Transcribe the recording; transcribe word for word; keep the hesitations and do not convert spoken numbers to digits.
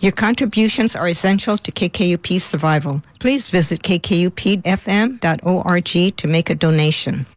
Your contributions are essential to K K U P's survival. Please visit k k u p f m dot org to make a donation.